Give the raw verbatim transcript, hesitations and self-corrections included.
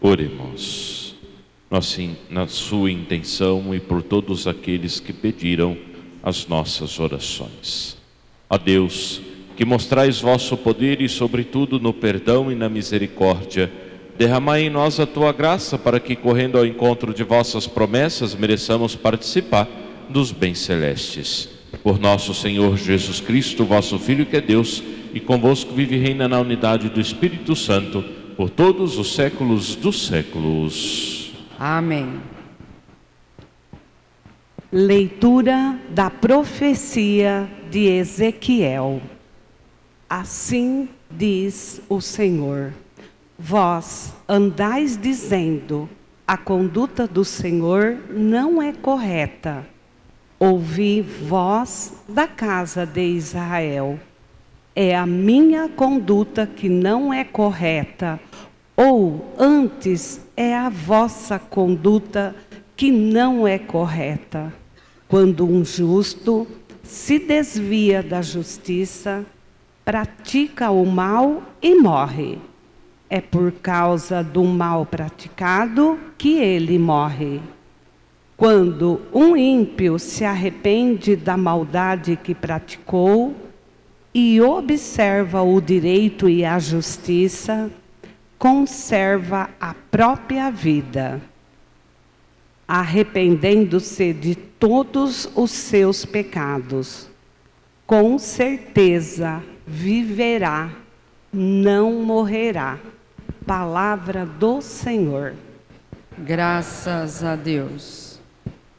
Oremos. Assim, na sua intenção e por todos aqueles que pediram as nossas orações. Ó Deus, que mostrais vosso poder e sobretudo no perdão e na misericórdia, derramai em nós a tua graça para que, correndo ao encontro de vossas promessas, mereçamos participar dos bens celestes. Por nosso Senhor Jesus Cristo, vosso Filho, que é Deus, e convosco vive e reina na unidade do Espírito Santo, por todos os séculos dos séculos. Amém. Leitura da profecia de Ezequiel. Assim diz o Senhor: vós andais dizendo, a conduta do Senhor não é correta. Ouvi, vós da casa de Israel, é a minha conduta que não é correta, ou antes é a vossa conduta que não é correta. Quando um justo se desvia da justiça, pratica o mal e morre. É por causa do mal praticado que ele morre. Quando um ímpio se arrepende da maldade que praticou e observa o direito e a justiça, conserva a própria vida, arrependendo-se de todos os seus pecados. Com certeza viverá, não morrerá. Palavra do Senhor. Graças a Deus.